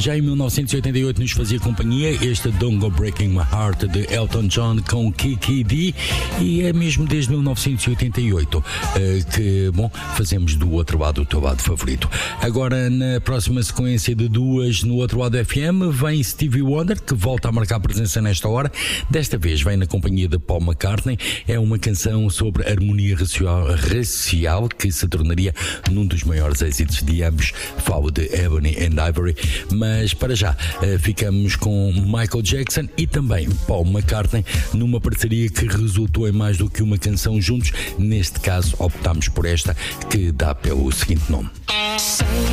Já em 1988 nos fazia companhia este Don't Go Breaking My Heart de Elton John com Kiki D, e é mesmo desde 1988 que, bom, fazemos do outro lado o teu lado favorito. Agora, na próxima sequência de duas no outro lado FM, vem Stevie Wonder, que volta a marcar presença nesta hora. Desta vez vem na companhia de Paul McCartney. É uma canção sobre harmonia racial que se tornaria num dos maiores êxitos de ambos. Falo de Ebony and Ivory, mas para já ficamos com Michael Jackson e também Paul McCartney numa parceria que resultou em mais do que uma canção juntos. Neste caso optámos por esta, que dá pelo seguinte nome.